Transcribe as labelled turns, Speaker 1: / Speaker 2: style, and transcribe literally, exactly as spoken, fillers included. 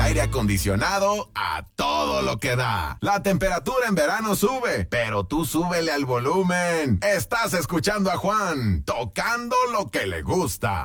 Speaker 1: aire acondicionado a todo lo que da. La temperatura en verano sube, pero tú súbele al volumen. Estás escuchando a Juan, tocando lo que le gusta.